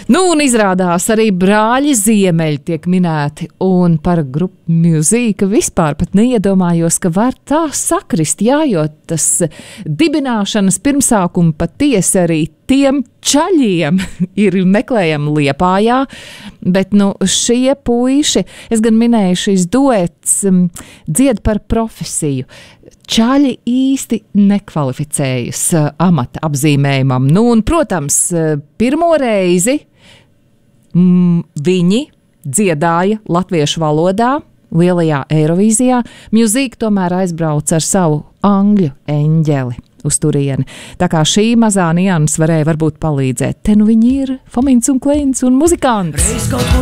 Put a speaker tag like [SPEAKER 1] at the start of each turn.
[SPEAKER 1] Nu, un izrādās arī brāļi Ziemeļi tiek minēti, un par grupu mūziku vispār pat neiedomājos, ka var tā sakrist, jā, jo tas dibināšanas pirmsākumi patiesi arī tiem čaļiem ir meklējami Liepājā, bet nu šie puiši, es gan minēju, šis duets dzied par profesiju. Čaļi īsti nekvalificējas amata apzīmējumam. Nu, un, protams, pirmo reizi viņi dziedāja latviešu valodā lielajā Eirovīzijā. Mūzika tomēr aizbrauca ar savu angļu eņģeli uz turieni. Tā kā šī mazā nianses varēja varbūt palīdzēt. Te nu viņi ir Fomins un Kleins un muzikants.